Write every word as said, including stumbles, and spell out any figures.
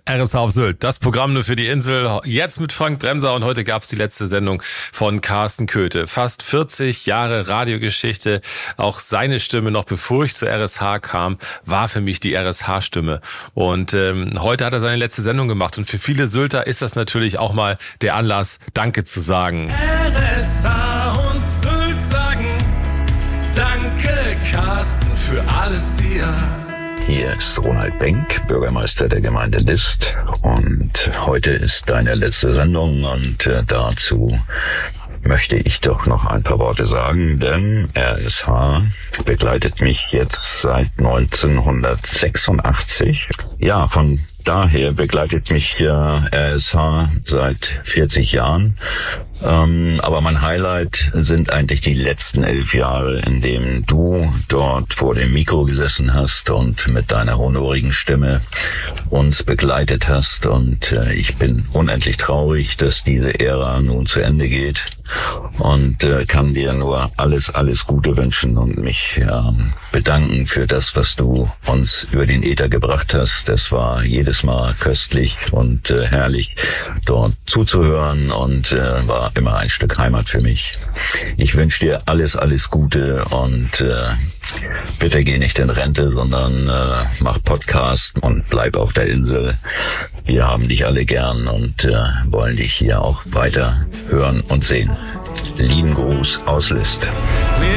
R S H auf Sylt, das Programm nur für die Insel, jetzt mit Frank Bremser und heute gab's die letzte Sendung von Carsten Köthe. Fast vierzig Jahre Radiogeschichte, auch seine Stimme, noch bevor ich zur R S H kam, war für mich die R S H-Stimme. Und ähm, heute hat er seine letzte Sendung gemacht und für viele Sylter ist das natürlich auch mal der Anlass, Danke zu sagen. R S H und Sylt sagen Danke, Carsten, für alles hier. Hier ist Ronald Benck, Bürgermeister der Gemeinde List, und heute ist deine letzte Sendung und äh, dazu möchte ich doch noch ein paar Worte sagen, denn R S H begleitet mich jetzt seit neunzehnhundertsechsundachtzig. Ja, von daher begleitet mich ja R S H seit vierzig Jahren. Ähm, aber mein Highlight sind eigentlich die letzten elf Jahre, in denen du dort vor dem Mikro gesessen hast und mit deiner honorigen Stimme uns begleitet hast. Und äh, ich bin unendlich traurig, dass diese Ära nun zu Ende geht und äh, kann dir nur alles, alles Gute wünschen und mich äh, bedanken für das, was du uns über den Äther gebracht hast. Das war jedes Mal köstlich und äh, herrlich, dort zuzuhören und äh, war immer ein Stück Heimat für mich. Ich wünsche dir alles, alles Gute und äh, bitte geh nicht in Rente, sondern äh, mach Podcast und bleib auf der Insel. Wir haben dich alle gern und äh, wollen dich hier auch weiter hören und sehen. Lieben Gruß aus List.